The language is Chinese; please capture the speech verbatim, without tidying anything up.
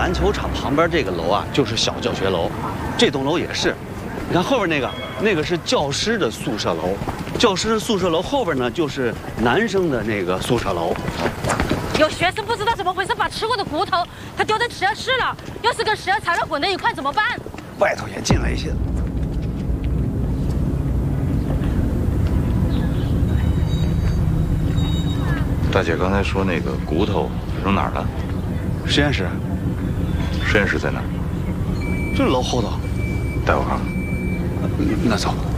篮球场旁边这个楼啊，就是小教学楼，这栋楼也是。你看后边那个，那个是教师的宿舍楼，教师的宿舍楼后边呢就是男生的那个宿舍楼。 有学生不知道怎么回事，把吃过的骨头他丢在实验室了，要是跟食药材料混在一块怎么办？ 外头也进来一些。 大姐刚才说那个骨头扔哪儿了？ 实验室。 实验室在哪儿？ 就是楼后头。 带我看看。 那走。